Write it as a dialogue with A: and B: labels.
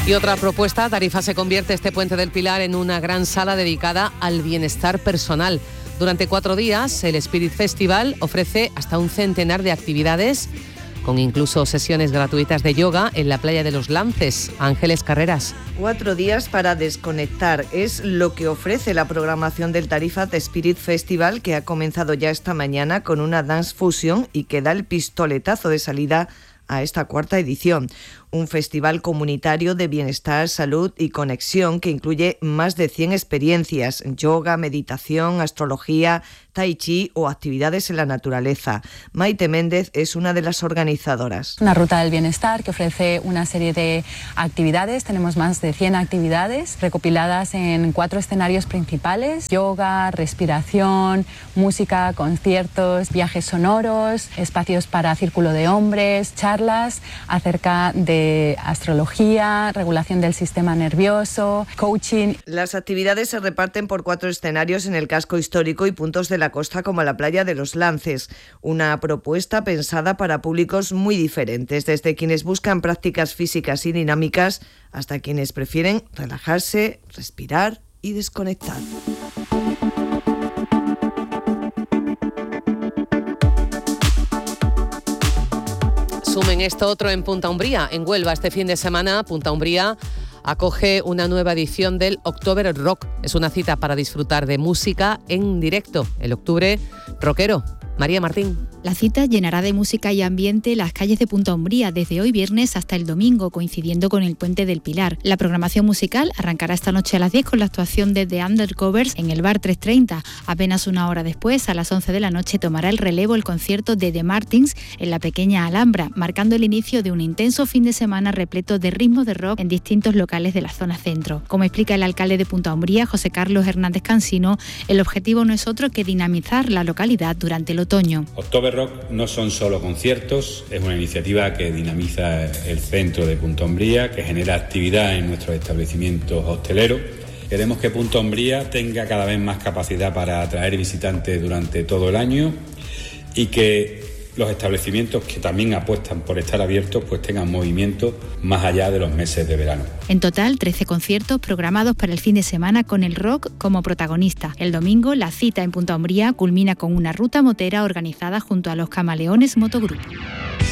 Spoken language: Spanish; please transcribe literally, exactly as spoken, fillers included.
A: Y otra propuesta, Tarifa se convierte este Puente del Pilar en una gran sala dedicada al bienestar personal. Durante cuatro días, el Spirit Festival ofrece hasta un centenar de actividades, con incluso sesiones gratuitas de yoga en la playa de los Lances. Ángeles Carreras.
B: Cuatro días para desconectar es lo que ofrece la programación del Tarifa The Spirit Festival, que ha comenzado ya esta mañana con una dance fusion y que da el pistoletazo de salida a esta cuarta edición. Un festival comunitario de bienestar, salud y conexión que incluye más de cien experiencias: yoga, meditación, astrología, tai chi o actividades en la naturaleza. Maite Méndez es una de las organizadoras.
C: Una ruta del bienestar que ofrece una serie de actividades. Tenemos más de cien actividades recopiladas en cuatro escenarios principales: yoga, respiración, música, conciertos, viajes sonoros, espacios para círculo de hombres, charlas acerca de astrología, regulación del sistema nervioso, coaching.
B: Las actividades se reparten por cuatro escenarios en el casco histórico y puntos de la costa como la playa de los Lances. Una propuesta pensada para públicos muy diferentes, desde quienes buscan prácticas físicas y dinámicas hasta quienes prefieren relajarse, respirar y desconectar.
A: Sumen esto otro en Punta Umbría. En Huelva este fin de semana, Punta Umbría acoge una nueva edición del October Rock. Es una cita para disfrutar de música en directo. El octubre rockero. María Martín.
D: La cita llenará de música y ambiente las calles de Punta Umbría desde hoy viernes hasta el domingo, coincidiendo con el Puente del Pilar. La programación musical arrancará esta noche a las diez con la actuación de The Undercovers en el bar tres treinta. Apenas una hora después, a las once de la noche, tomará el relevo el concierto de The Martins en la pequeña Alhambra, marcando el inicio de un intenso fin de semana repleto de ritmos de rock en distintos locales de la zona centro. Como explica el alcalde de Punta Umbría, José Carlos Hernández Cansino, el objetivo no es otro que dinamizar la localidad durante el otoño.
E: October Rock no son solo conciertos, es una iniciativa que dinamiza el centro de Punta Umbría, que genera actividad en nuestros establecimientos hosteleros. Queremos que Punta Umbría tenga cada vez más capacidad para atraer visitantes durante todo el año y que los establecimientos que también apuestan por estar abiertos pues tengan movimiento más allá de los meses de verano.
D: En total, trece conciertos programados para el fin de semana con el rock como protagonista. El domingo, la cita en Punta Umbría culmina con una ruta motera organizada junto a los Camaleones Motogroup.